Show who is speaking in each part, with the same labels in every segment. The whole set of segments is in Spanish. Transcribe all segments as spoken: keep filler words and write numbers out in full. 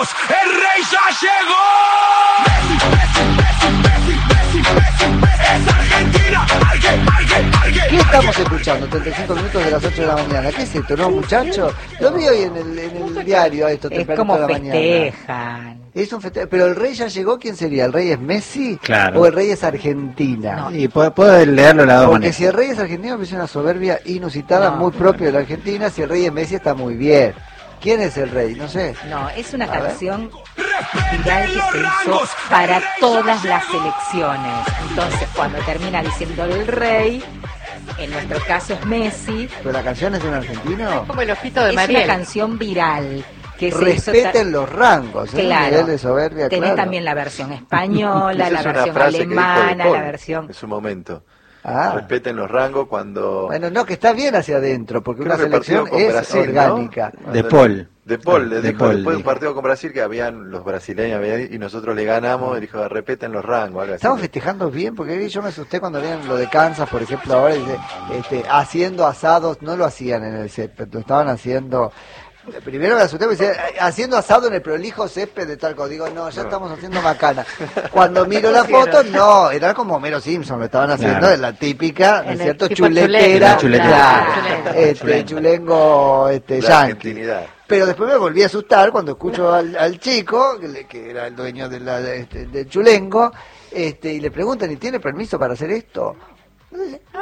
Speaker 1: rangos, el rey ya llegó. Messi, Messi, Messi, Messi, Messi, Messi, es Argentina, alguien, alguien, alguien.
Speaker 2: ¿Qué estamos escuchando? treinta y cinco minutos de las ocho de la mañana. ¿Qué es esto, no, muchachos? Lo vi hoy en el, en el diario a esto,
Speaker 3: Es
Speaker 2: tempranito
Speaker 3: como
Speaker 2: de la mañana.
Speaker 3: festejan.
Speaker 2: Es un festejo. Pero el rey ya llegó, ¿quién sería? ¿El rey es Messi?
Speaker 4: Claro.
Speaker 2: ¿O el rey es Argentina?
Speaker 3: No.
Speaker 4: Y puede, puede leerlo de las dos
Speaker 2: Porque
Speaker 4: maneras.
Speaker 2: si el rey es argentino, es una soberbia inusitada,
Speaker 3: No.
Speaker 2: muy propia de la Argentina. Si el rey es Messi, está muy bien. ¿Quién es el rey? No sé.
Speaker 3: No, es una
Speaker 2: A ver.
Speaker 3: canción viral que se hizo para todas las elecciones. Entonces, cuando termina diciendo el rey, en nuestro caso es Messi,
Speaker 2: ¿Pero la canción es de un argentino?
Speaker 5: Como el ojito de
Speaker 3: es
Speaker 5: Mariel.
Speaker 3: una canción viral que se hizo.
Speaker 2: Respeten los rangos, ¿eh?
Speaker 3: Claro.
Speaker 2: Un nivel de soberbia,
Speaker 3: Tenés
Speaker 2: claro.
Speaker 3: también la versión española,
Speaker 6: Esa
Speaker 3: la
Speaker 6: es una
Speaker 3: versión
Speaker 6: frase que dijo De
Speaker 3: alemana,
Speaker 6: Paul
Speaker 3: la versión...
Speaker 6: en su momento.
Speaker 2: Ah.
Speaker 6: Respeten los rangos cuando...
Speaker 2: Bueno, no, que está bien hacia adentro, porque
Speaker 6: Creo
Speaker 2: una
Speaker 6: que partido
Speaker 2: selección
Speaker 6: con
Speaker 2: es
Speaker 6: Brasil, ¿no?
Speaker 2: orgánica.
Speaker 4: De Paul.
Speaker 6: De Paul, le
Speaker 4: De
Speaker 6: dijo
Speaker 4: Paul,
Speaker 6: después de un
Speaker 4: dijo.
Speaker 6: partido con Brasil que habían los brasileños habían- y nosotros le ganamos, y dijo, respeten los rangos. Algo así.
Speaker 2: Estamos festejando bien, porque yo me asusté cuando veían lo de Kansas, por ejemplo, ahora dice, este, haciendo asados, no lo hacían en el césped, lo estaban haciendo... Primero me asusté porque decía, haciendo asado en el prolijo césped de tal cosa. Digo, no, ya
Speaker 6: No.
Speaker 2: estamos haciendo macana. Cuando miro la foto, no, era como Homero Simpson, lo estaban haciendo
Speaker 4: Claro.
Speaker 2: en la típica, ¿no
Speaker 5: En
Speaker 2: es
Speaker 5: el
Speaker 2: cierto?
Speaker 5: tipo
Speaker 2: Chuletera,
Speaker 4: chuleta.
Speaker 2: claro,
Speaker 5: Chulengo.
Speaker 2: este,
Speaker 4: Chulengo.
Speaker 2: chulengo, este,
Speaker 6: La
Speaker 2: yankee.
Speaker 6: argentinidad.
Speaker 2: Pero después me volví a asustar cuando escucho al, al chico, que, le- que era el dueño de la, de este, del chulengo, este, y le preguntan, ¿y tiene permiso para hacer esto? No,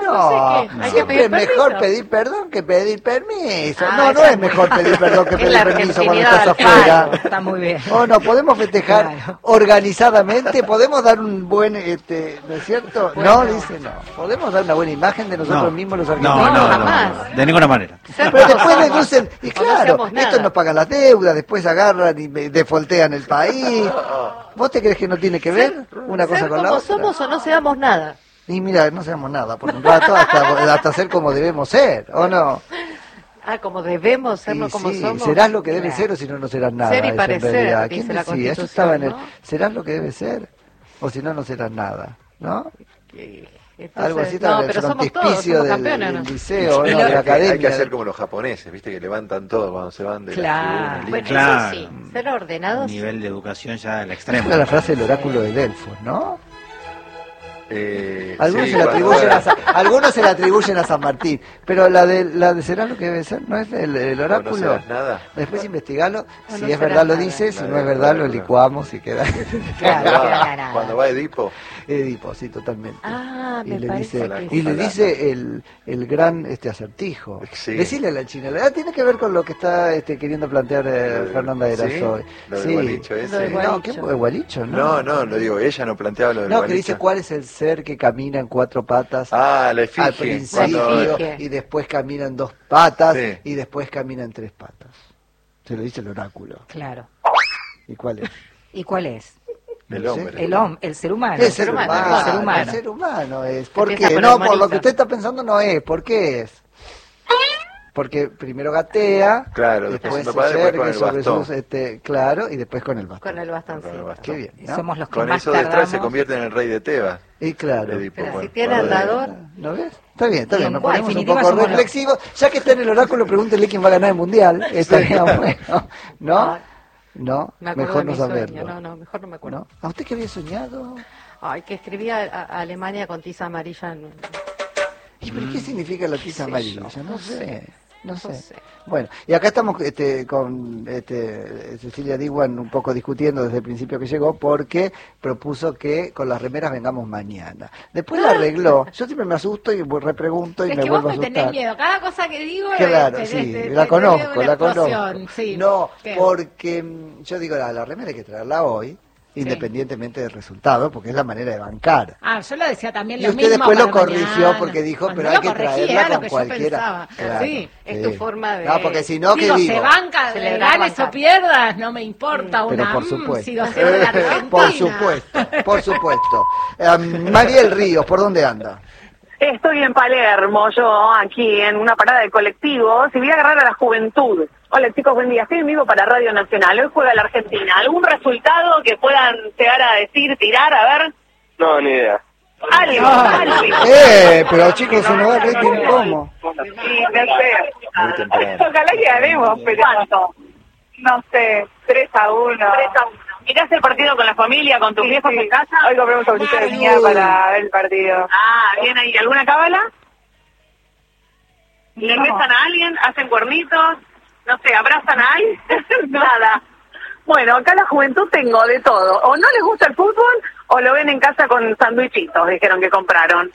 Speaker 5: no sé qué, hay que
Speaker 2: siempre
Speaker 5: pedir
Speaker 2: es mejor
Speaker 5: permiso.
Speaker 2: pedir perdón que pedir permiso.
Speaker 5: Ah,
Speaker 2: no, no
Speaker 5: esa
Speaker 2: es
Speaker 5: es muy-
Speaker 2: mejor pedir perdón que
Speaker 5: Es
Speaker 2: pedir
Speaker 5: la
Speaker 2: permiso cuando
Speaker 5: argentinidad
Speaker 2: estás
Speaker 5: al palo.
Speaker 2: afuera.
Speaker 3: Está muy bien.
Speaker 2: O no, podemos festejar
Speaker 3: Claro.
Speaker 2: organizadamente, podemos dar un buen, este, ¿no es cierto?
Speaker 5: Bueno.
Speaker 2: No, dice no. Podemos dar una buena imagen de nosotros
Speaker 4: No.
Speaker 2: mismos los
Speaker 4: No,
Speaker 2: argentinos.
Speaker 4: no, no,
Speaker 5: jamás.
Speaker 4: no, de ninguna manera.
Speaker 5: Ser
Speaker 2: Pero
Speaker 5: como
Speaker 2: después
Speaker 5: somos.
Speaker 2: deducen, y
Speaker 5: O no
Speaker 2: claro,
Speaker 5: hacemos nada.
Speaker 2: estos no pagan las deudas, después agarran y me- defoltean el país. ¿Vos te crees que no tiene que ver una cosa
Speaker 5: Ser
Speaker 2: con la
Speaker 5: como
Speaker 2: otra?
Speaker 5: somos o no seamos nada.
Speaker 2: Y mira, no seamos nada por un rato hasta, hasta ser como debemos ser, ¿o no?
Speaker 5: Ah, como debemos ser,
Speaker 2: Y
Speaker 5: no como
Speaker 2: sí,
Speaker 5: somos.
Speaker 2: serás lo que debes
Speaker 3: Claro.
Speaker 2: ser o si no, no serás nada.
Speaker 5: Ser y
Speaker 2: eso en
Speaker 5: parecer,
Speaker 2: realidad.
Speaker 5: dice
Speaker 2: ¿Quién
Speaker 5: la
Speaker 2: decía? Eso
Speaker 5: Constitución,
Speaker 2: estaba en el,
Speaker 5: ¿no?
Speaker 2: serás lo que debes ser o si no, no serás nada, ¿no?
Speaker 5: Que- entonces-
Speaker 2: Algo así
Speaker 5: no,
Speaker 2: estaba en el
Speaker 5: pero somos todos,
Speaker 2: frontispicio
Speaker 5: somos
Speaker 2: del,
Speaker 5: campeones,
Speaker 2: del
Speaker 5: ¿no?
Speaker 2: liceo, ¿no?
Speaker 3: Y
Speaker 2: de
Speaker 3: lo-
Speaker 2: la
Speaker 6: Hay que-
Speaker 2: academia.
Speaker 6: Hay que hacer como los japoneses, viste, que levantan todo cuando se van de
Speaker 3: Claro.
Speaker 6: la tribuna,
Speaker 5: Bueno,
Speaker 6: línea.
Speaker 5: eso sí, ser ordenados.
Speaker 4: Nivel de educación ya al
Speaker 2: Esa
Speaker 4: extremo.
Speaker 2: era la frase del oráculo de Delfos, ¿no?
Speaker 6: Eh,
Speaker 2: Algunos,
Speaker 6: sí,
Speaker 2: se la
Speaker 6: cuando-
Speaker 2: atribuyen a San, algunos se la atribuyen a San Martín, pero la de la de será lo que debe ser, ¿no es el, el
Speaker 6: o no
Speaker 2: oráculo?
Speaker 6: serás nada.
Speaker 2: Después investigalo,
Speaker 5: O
Speaker 2: si
Speaker 5: no
Speaker 2: es
Speaker 5: será
Speaker 2: verdad lo
Speaker 5: nada.
Speaker 2: dice, si
Speaker 6: La
Speaker 2: no
Speaker 6: de-
Speaker 2: es verdad lo
Speaker 6: claro.
Speaker 2: licuamos y queda
Speaker 3: Claro,
Speaker 6: Cuando
Speaker 3: que
Speaker 6: va-
Speaker 3: no era nada.
Speaker 6: Cuando va Edipo,
Speaker 2: Edipo, sí, totalmente.
Speaker 5: Ah,
Speaker 2: y
Speaker 5: me
Speaker 2: le
Speaker 5: parece
Speaker 2: dice,
Speaker 5: que
Speaker 2: y le
Speaker 6: sí.
Speaker 2: dice el, el gran este acertijo.
Speaker 6: Sí.
Speaker 2: Decirle a la china, ah, tiene que ver con lo que está este, queriendo plantear eh,
Speaker 6: Lo de-
Speaker 2: Fernanda Eras
Speaker 6: ¿sí?
Speaker 2: hoy.
Speaker 6: Lo del
Speaker 2: Sí.
Speaker 6: gualicho
Speaker 5: Lo
Speaker 6: ese.
Speaker 5: del
Speaker 2: No,
Speaker 5: gualicho.
Speaker 2: ¿qué fue gualicho? No,
Speaker 6: No, no, lo digo, ella no planteaba lo del
Speaker 2: No, que
Speaker 6: gualicho.
Speaker 2: dice cuál es el ser que camina en cuatro patas.
Speaker 6: Ah, la
Speaker 2: Al
Speaker 6: efigie.
Speaker 2: principio
Speaker 6: cuando-
Speaker 5: efigie.
Speaker 2: y después camina en dos patas
Speaker 6: Sí.
Speaker 2: y después camina en tres patas. Se lo dice el oráculo.
Speaker 3: Claro.
Speaker 2: ¿Y cuál es?
Speaker 3: ¿Y cuál es?
Speaker 6: El
Speaker 2: No sé.
Speaker 6: hombre.
Speaker 3: El hombre, el ser humano.
Speaker 2: El ser humano,
Speaker 3: El ser humano.
Speaker 2: el ser humano es. ¿Por
Speaker 5: Empieza
Speaker 2: qué?
Speaker 5: con
Speaker 2: No,
Speaker 5: el
Speaker 2: por lo
Speaker 5: monito.
Speaker 2: que usted está pensando no es. ¿Por qué es? Porque primero gatea,
Speaker 6: Claro,
Speaker 2: después
Speaker 6: después
Speaker 2: se
Speaker 6: haciendo padre, después
Speaker 2: yergue
Speaker 6: con el
Speaker 2: sobre
Speaker 6: bastón.
Speaker 2: sus, este, claro, y después con el bastón.
Speaker 5: Con el bastoncito.
Speaker 6: Con el bastón.
Speaker 2: Qué bien,
Speaker 3: Y
Speaker 2: ¿no?
Speaker 3: somos los que
Speaker 6: Con
Speaker 3: más
Speaker 6: eso detrás se
Speaker 3: tardamos.
Speaker 6: convierte en el rey de Tebas.
Speaker 2: Y claro.
Speaker 6: Edipo,
Speaker 5: Pero si
Speaker 6: bueno,
Speaker 5: tiene
Speaker 6: cuando-
Speaker 5: andador.
Speaker 2: ¿No ves? Está bien, está
Speaker 3: Y
Speaker 2: bien.
Speaker 3: en
Speaker 2: Nos
Speaker 3: cual-
Speaker 2: ponemos un
Speaker 3: definitiva
Speaker 2: poco
Speaker 3: somos los-
Speaker 2: reflexivos. Ya que está en el oráculo, pregúntele quién va a ganar el mundial. Estaría bueno. ¿No?
Speaker 5: Ah,
Speaker 2: No,
Speaker 5: Me acuerdo
Speaker 2: mejor
Speaker 5: de
Speaker 2: no
Speaker 5: mi sueño.
Speaker 2: saberlo.
Speaker 5: No, no, mejor no me acuerdo.
Speaker 2: ¿No? ¿A usted qué había soñado?
Speaker 5: Ay, que escribía a, a Alemania con tiza amarilla. En...
Speaker 2: ¿Y pero qué significa la tiza
Speaker 5: sé
Speaker 2: amarilla?
Speaker 5: yo,
Speaker 2: No
Speaker 5: no
Speaker 2: sé. No
Speaker 5: No
Speaker 2: sé.
Speaker 5: sé.
Speaker 2: Bueno, y acá estamos este, con este, Cecilia Diwan un poco discutiendo desde el principio que llegó porque propuso que con las remeras vengamos mañana. Después la arregló. Yo siempre me asusto y repregunto y
Speaker 7: Es
Speaker 2: me
Speaker 7: que vos
Speaker 2: vuelvo a
Speaker 7: me tenés
Speaker 2: asustar.
Speaker 7: miedo. Cada cosa que digo
Speaker 2: Claro,
Speaker 7: te-
Speaker 2: sí,
Speaker 7: te- te-
Speaker 2: la
Speaker 7: te-
Speaker 2: conozco,
Speaker 7: te veo una
Speaker 2: la conozco.
Speaker 7: explosión, sí.
Speaker 2: No,
Speaker 7: ¿Qué?
Speaker 2: porque mm, yo digo, la, la remera hay que traerla hoy, independientemente del resultado, porque es la manera de bancar.
Speaker 7: Ah, yo lo decía también
Speaker 2: Y
Speaker 7: lo
Speaker 2: usted
Speaker 7: mismo
Speaker 2: después lo
Speaker 7: para
Speaker 2: corrigió
Speaker 7: mañana.
Speaker 2: porque dijo,
Speaker 7: Bueno,
Speaker 2: pero
Speaker 7: no
Speaker 2: hay
Speaker 7: lo
Speaker 2: que
Speaker 7: corregí,
Speaker 2: traerla
Speaker 7: era lo
Speaker 2: con
Speaker 7: que yo
Speaker 2: cualquiera.
Speaker 7: pensaba.
Speaker 2: Claro,
Speaker 7: Sí.
Speaker 5: Es
Speaker 2: sí.
Speaker 5: tu forma de...
Speaker 2: No, porque si no, ¿qué
Speaker 7: Digo,
Speaker 2: digo?
Speaker 7: se banca,
Speaker 5: Celebrar,
Speaker 7: ganes o
Speaker 5: bancar.
Speaker 7: pierdas, no me importa
Speaker 2: Pero
Speaker 7: una
Speaker 2: por
Speaker 7: mm,
Speaker 2: supuesto.
Speaker 7: sigo siendo de Argentina.
Speaker 2: Por supuesto, por supuesto. Eh, Mariel Ríos, ¿por dónde anda?
Speaker 8: Estoy en Palermo, yo aquí en una parada de colectivos y voy a agarrar a la juventud. Hola chicos, buen día. Estoy en vivo para Radio Nacional. Hoy juega la Argentina. ¿Algún resultado que puedan llegar a decir, tirar? A ver.
Speaker 9: No, ni idea.
Speaker 8: Algo, algo.
Speaker 2: Eh, pero chicos, uno da rating, ¿cómo?
Speaker 8: Sí, no sé.
Speaker 6: Muy temprano.
Speaker 8: Ojalá que ganemos, pero ¿cuánto? No sé, tres a uno. tres a uno. ¿Mirás el partido con la familia, con tus sí, viejos sí. en casa? Hoy compramos un de niña para ver el partido. Ah, bien ahí. ¿Alguna cábala? ¿Le no. rezan a alguien? ¿Hacen cuernitos? No sé, ¿abrazan a alguien? Nada. Bueno, acá la juventud tengo de todo. O no les gusta el fútbol, o lo ven en casa con sandwichitos, dijeron que compraron.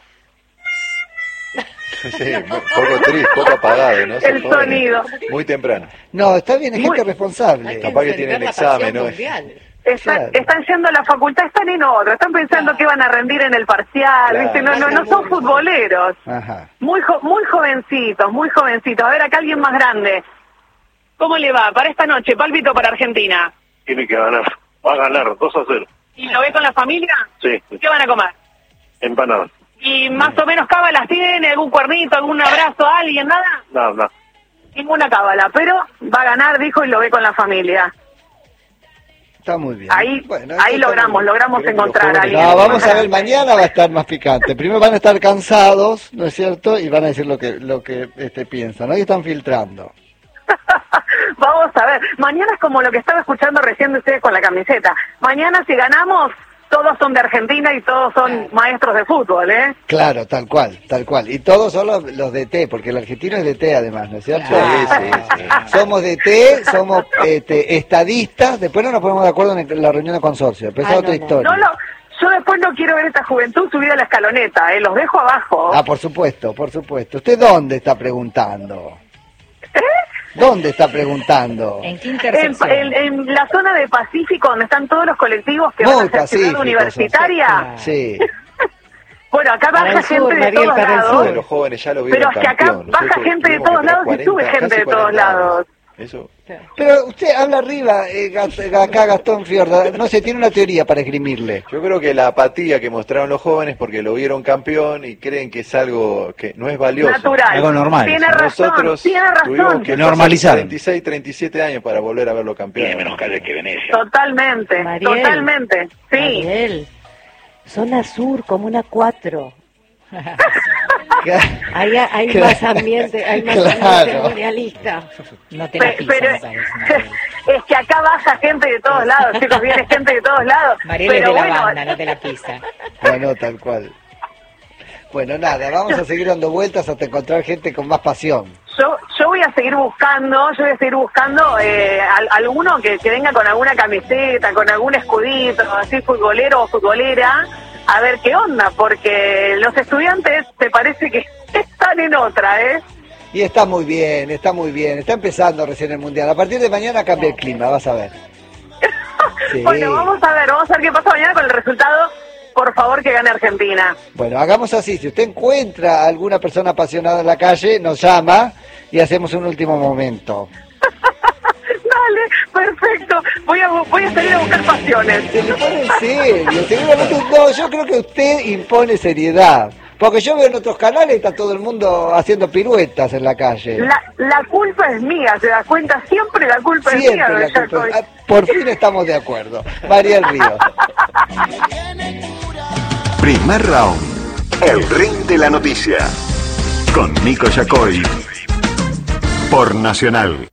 Speaker 6: Sí, poco triste, poco apagado, ¿no?
Speaker 8: El jóvenes, sonido.
Speaker 6: Muy temprano.
Speaker 2: No, está bien, es
Speaker 8: Muy...
Speaker 2: gente responsable.
Speaker 6: Que Capaz que tienen examen, ¿no?
Speaker 8: Está, claro. Están yendo a la facultad, están en otro, están pensando claro. que van a rendir en el parcial, claro. ¿viste? No, no, no son futboleros. Ajá. Muy jo muy jovencitos, muy jovencitos. A ver, acá alguien más grande. ¿Cómo le va? Para esta noche, pálpito para Argentina.
Speaker 9: Tiene que ganar, va a ganar, dos a cero.
Speaker 8: ¿Y lo ve con la familia?
Speaker 9: Sí.
Speaker 8: ¿Qué van a comer?
Speaker 9: Empanadas.
Speaker 8: ¿Y más o menos cábalas tiene? ¿Algún cuernito, algún abrazo a alguien? ¿Nada?
Speaker 9: Nada, nada.
Speaker 8: Ninguna cábala, pero va a ganar, dijo, y lo ve con la familia.
Speaker 2: Está muy bien.
Speaker 8: Ahí, bueno, ahí logramos, logramos encontrar a alguien.
Speaker 2: No, vamos a ver, mañana va a estar más picante. Primero van a estar cansados, ¿no es cierto? Y van a decir lo que lo que este, piensan. Hoy están filtrando.
Speaker 8: Vamos a ver. Mañana es como lo que estaba escuchando recién de ustedes con la camiseta. Mañana si ganamos, todos son de Argentina y todos son maestros de fútbol, ¿eh?
Speaker 2: Claro, tal cual, tal cual. Y todos son los, los de T, porque el argentino es de T además, ¿no es cierto?
Speaker 6: Sí, sí, sí.
Speaker 2: Somos de T, somos este, estadistas, después no nos ponemos de acuerdo en la reunión de consorcio, pero esa es otra
Speaker 8: no,
Speaker 2: historia.
Speaker 8: No, no, yo después no quiero ver esta juventud subida a la escaloneta, ¿eh? Los dejo abajo.
Speaker 2: Ah, por supuesto, por supuesto. ¿Usted dónde está preguntando?
Speaker 8: ¿Eh?
Speaker 2: ¿Dónde está preguntando?
Speaker 3: ¿En qué intersección?
Speaker 8: En, en, en la zona de Pacífico, donde están todos los colectivos que
Speaker 2: Muy
Speaker 8: van a hacer Ciudad Universitaria.
Speaker 2: Sí.
Speaker 8: Bueno, acá baja gente de todos lados.
Speaker 6: Pero los jóvenes ya lo
Speaker 8: Pero es que acá baja gente de todos lados y sube gente de todos lados.
Speaker 6: Eso.
Speaker 2: Pero usted habla arriba, eh, acá Gastón Fiorda, no sé, tiene una teoría para esgrimirle.
Speaker 6: Yo creo que la apatía que mostraron los jóvenes porque lo vieron campeón y creen que es algo que no es valioso.
Speaker 8: Natural.
Speaker 4: Algo normal.
Speaker 8: Tiene razón,
Speaker 6: Nosotros
Speaker 8: tiene razón.
Speaker 6: tuvimos que
Speaker 4: normalizar.
Speaker 6: treinta y seis, treinta y siete años para volver a verlo campeón.
Speaker 9: Tiene menos calle que Venecia.
Speaker 8: Totalmente,
Speaker 5: Mariel,
Speaker 8: totalmente, sí.
Speaker 5: Mariel, zona sur, comuna cuatro. Hay, hay
Speaker 2: Claro.
Speaker 5: más ambiente, hay más
Speaker 2: Claro.
Speaker 5: ambiente mundialista.
Speaker 3: No te la
Speaker 8: Pe- pero
Speaker 3: pisan, ¿sabes?
Speaker 8: es que acá baja gente de todos lados, chicos, viene gente de todos lados.
Speaker 3: Mariel es
Speaker 8: pero
Speaker 3: de la
Speaker 8: bueno,
Speaker 3: banda, no te la pisa.
Speaker 2: Bueno, tal cual. Bueno, nada, vamos a seguir dando vueltas hasta encontrar gente con más pasión.
Speaker 8: Yo, yo voy a seguir buscando, yo voy a seguir buscando eh, al, alguno que, que venga con alguna camiseta, con algún escudito, así futbolero o futbolera, a ver qué onda, porque los estudiantes te parece que están en otra, ¿eh?
Speaker 2: Y está muy bien, está muy bien, está empezando recién el Mundial. A partir de mañana cambia el clima, vas a ver. Sí.
Speaker 8: Bueno, vamos a ver, vamos a ver qué pasa mañana con el resultado. Por favor, que gane Argentina.
Speaker 2: Bueno, hagamos así, si usted encuentra a alguna persona apasionada en la calle, nos llama y hacemos un último momento.
Speaker 8: Dale, perfecto. Voy a, voy a salir a buscar pasiones.
Speaker 2: Se le pone en serio, seguramente no, yo creo que usted impone seriedad. Porque yo veo en otros canales está todo el mundo haciendo piruetas en la calle.
Speaker 8: La, la culpa es mía, ¿se da cuenta? Siempre la culpa
Speaker 2: Siempre
Speaker 8: es mía.
Speaker 2: la
Speaker 8: Don
Speaker 2: culpa es-
Speaker 8: Jacoy.
Speaker 2: ah, Por fin estamos de acuerdo. María del Río.
Speaker 10: Primer round. El ring de la noticia. Con Nico Yacoy. Por Nacional.